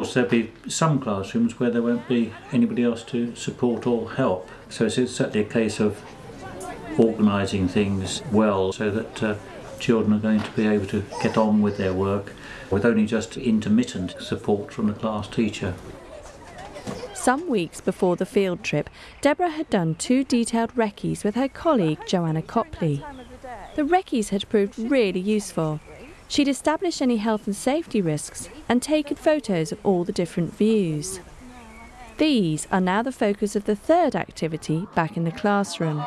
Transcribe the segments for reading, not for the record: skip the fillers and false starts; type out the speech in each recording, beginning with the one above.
course there'll be some classrooms where there won't be anybody else to support or help. So it's certainly a case of organising things well so that children are going to be able to get on with their work with only just intermittent support from the class teacher. Some weeks before the field trip, Deborah had done 2 detailed recce's with her colleague Joanna Copley. The recce's had proved really useful. She'd established any health and safety risks and taken photos of all the different views. These are now the focus of the 3rd activity back in the classroom.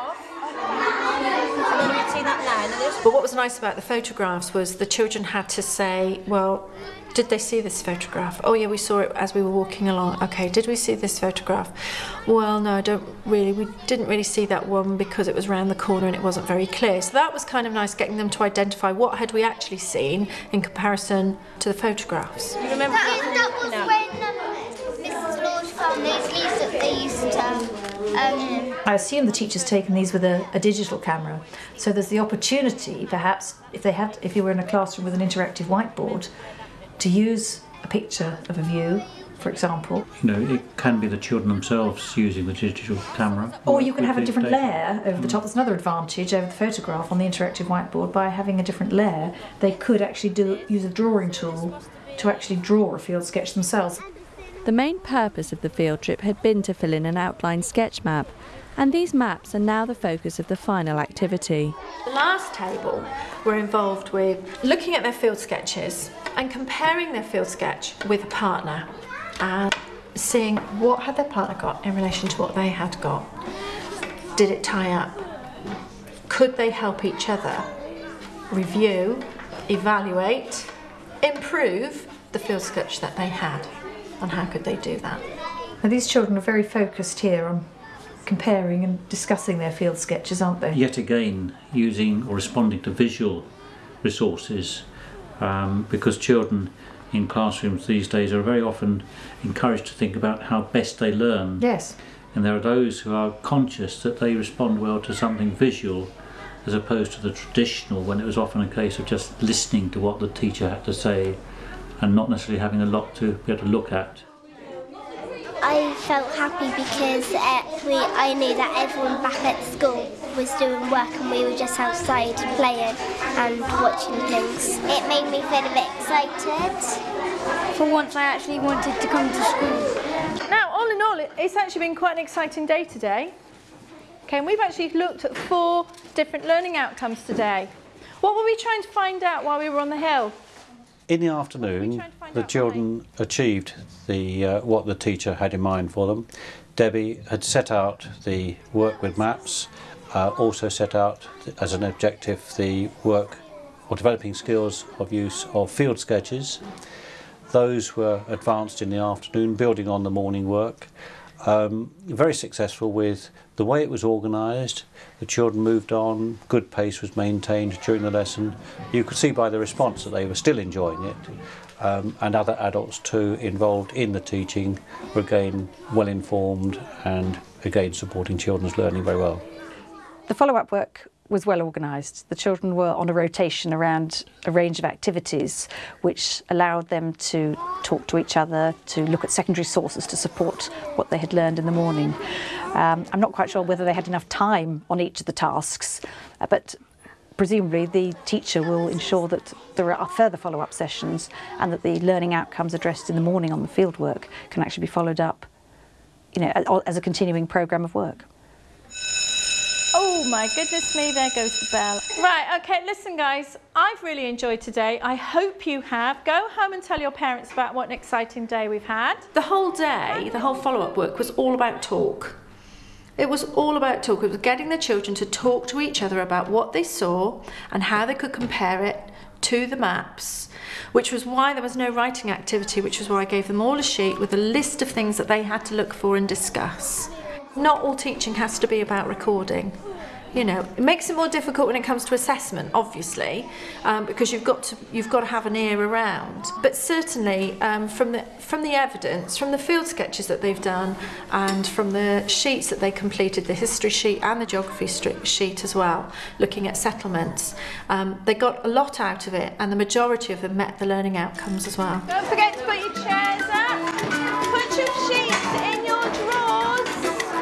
But what was nice about the photographs was the children had to say, well, did they see this photograph? Oh yeah, we saw it as we were walking along. Okay, did we see this photograph? Well, no, we didn't really see that one because it was round the corner and it wasn't very clear. So that was kind of nice, getting them to identify what had we actually seen in comparison to the photographs. You remember that was when Mrs. Lord found those leaves that they used to I assume the teacher's taken these with a digital camera, so there's the opportunity, perhaps, if you were in a classroom with an interactive whiteboard, to use a picture of a view, for example. You know, it can be the children themselves using the digital camera. Or you can have a different layer over the top. That's another advantage over the photograph on the interactive whiteboard. By having a different layer, they could actually use a drawing tool to actually draw a field sketch themselves. The main purpose of the field trip had been to fill in an outline sketch map, and these maps are now the focus of the final activity. The last table were involved with looking at their field sketches and comparing their field sketch with a partner and seeing what had their partner got in relation to what they had got. Did it tie up? Could they help each other review, evaluate, improve the field sketch that they had? And how could they do that? Now, these children are very focused here on comparing and discussing their field sketches, aren't they? Yet again, using or responding to visual resources, because children in classrooms these days are very often encouraged to think about how best they learn. Yes. And there are those who are conscious that they respond well to something visual as opposed to the traditional, when it was often a case of just listening to what the teacher had to say and not necessarily having a lot to be able to look at. I felt happy because I knew that everyone back at school was doing work and we were just outside playing and watching things. It made me feel a bit excited. For once I actually wanted to come to school. Now, all in all, it's actually been quite an exciting day today. Okay, and we've actually looked at 4 different learning outcomes today. What were we trying to find out while we were on the hill? In the afternoon, the children achieved what the teacher had in mind for them. Debbie had set out the work with maps, also set out as an objective the work or developing skills of use of field sketches. Those were advanced in the afternoon, building on the morning work. Very successful with the way it was organised. The children moved on, good pace was maintained during the lesson. You could see by the response that they were still enjoying it, and other adults too involved in the teaching were again well informed and again supporting children's learning very well. The follow-up work was well organised. The children were on a rotation around a range of activities which allowed them to talk to each other, to look at secondary sources to support what they had learned in the morning. I'm not quite sure whether they had enough time on each of the tasks, but presumably the teacher will ensure that there are further follow-up sessions and that the learning outcomes addressed in the morning on the fieldwork can actually be followed up, you know, as a continuing programme of work. Oh my goodness me, there goes the bell. Right, okay, listen guys, I've really enjoyed today. I hope you have. Go home and tell your parents about what an exciting day we've had. The whole day, the whole follow-up work was all about talk. It was all about talk. It was getting the children to talk to each other about what they saw and how they could compare it to the maps, which was why there was no writing activity, which was why I gave them all a sheet with a list of things that they had to look for and discuss. Not all teaching has to be about recording. You know, it makes it more difficult when it comes to assessment, obviously, because you've got to have an ear around. But certainly, from the evidence, from the field sketches that they've done, and from the sheets that they completed, the history sheet and the geography sheet as well, looking at settlements, they got a lot out of it, and the majority of them met the learning outcomes as well. Don't forget to put your chairs